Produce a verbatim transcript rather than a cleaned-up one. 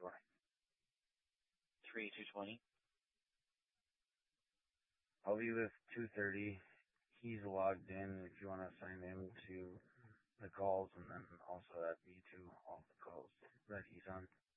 twenty. three two twenty. I'll be with two thirty. He's logged in if you want to assign him to the calls, and then also add me to all the calls that he's on.